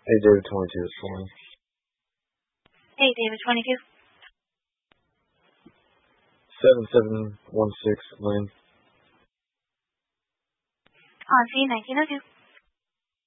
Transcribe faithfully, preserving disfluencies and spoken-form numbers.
Hey, David twenty-two is calling. Hey, David twenty-two. seven seven one six Lane. On scene nineteen oh two.